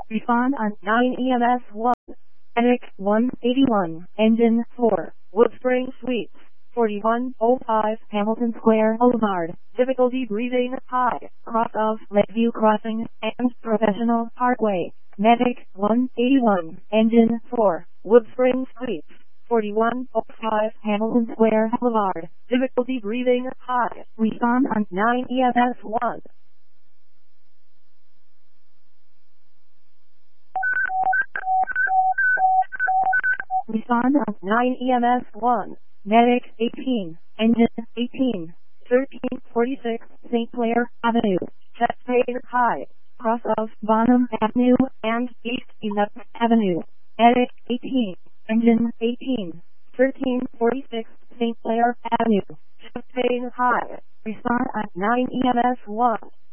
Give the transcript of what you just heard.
Respond on 9 EMS 1. Medic 181, Engine 4, Woodspring Suites, 4105 Hamilton Square Boulevard. Difficulty breathing high, cross of Lakeview Crossing and Professional Parkway. Medic 181, Engine 4, Woodspring Suites, 4105 Hamilton Square Boulevard. Difficulty breathing high. Respond on 9 EMS 1. Respond on 9 EMS 1. Medic 18, Engine 18, 1346 St. Clair Avenue, chest pain high, cross of Bonham Avenue and East 11th Avenue. Medic 18, Engine 18, 1346 St. Clair Avenue, chest pain high. Respond on 9 EMS 1.